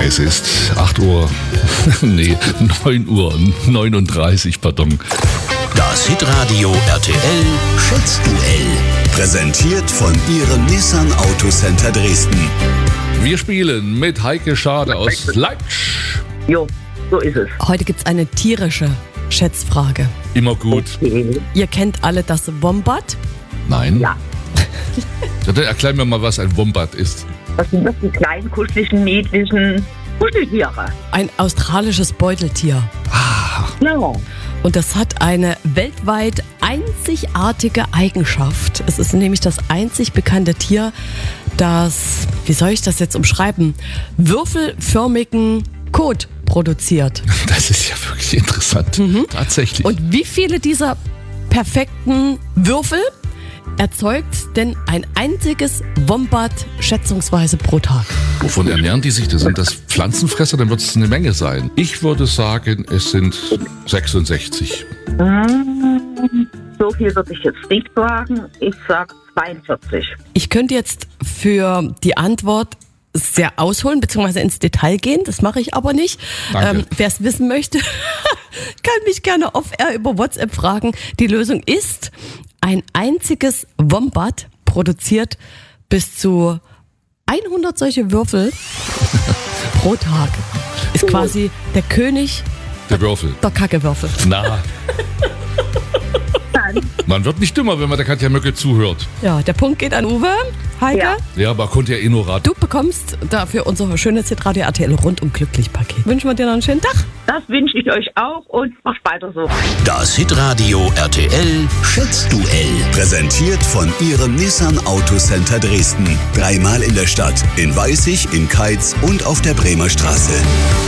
Es ist 8 Uhr, nee, 9 Uhr 39, pardon. Das Hitradio RTL Schätzduell. Präsentiert von Ihrem Nissan Autocenter Dresden. Wir spielen mit Heike Schade aus Leipzig. Jo, so ist es. Heute gibt's eine tierische Schätzfrage. Immer gut. Ihr kennt alle das Wombat? Nein? Ja. Ja, dann erklär mir mal, was ein Wombat ist. Das sind das die kleinen, kuscheligen, niedlichen Kuscheltiere. Ein australisches Beuteltier. Ja. Und das hat eine weltweit einzigartige Eigenschaft. Es ist nämlich das einzig bekannte Tier, das, wie soll ich das jetzt umschreiben, würfelförmigen Kot produziert. Das ist ja wirklich interessant. Tatsächlich. Und wie viele dieser perfekten Würfel erzeugt denn ein einziges Wombat schätzungsweise pro Tag? Wovon ernähren die sich? Sind das Pflanzenfresser? Dann wird es eine Menge sein. Ich würde sagen, es sind 66. So viel würde ich jetzt nicht sagen. Ich sag 42. Ich könnte jetzt für die Antwort sehr ausholen bzw. ins Detail gehen. Das mache ich aber nicht. Danke. Wer es wissen möchte, kann mich gerne off-air über WhatsApp fragen. Die Lösung ist, ein einziges Wombat produziert bis zu 100 solche Würfel pro Tag. Ist quasi der König Der Würfel. der Kackewürfel. Na. Man wird nicht dümmer, wenn man der Katja Möcke zuhört. Ja, der Punkt geht an Uwe. Heike, Ja. Ja, aber konnte ja eh nur raten. du bekommst dafür unser schönes Hitradio RTL rundum glücklich Paket. Wünschen wir dir noch einen schönen Tag. Das wünsche ich euch auch und macht weiter so. Das Hitradio RTL Schätzduell. Präsentiert von Ihrem Nissan Autocenter Dresden. 3-mal in der Stadt. In Weißig, in Keitz und auf der Bremer Straße.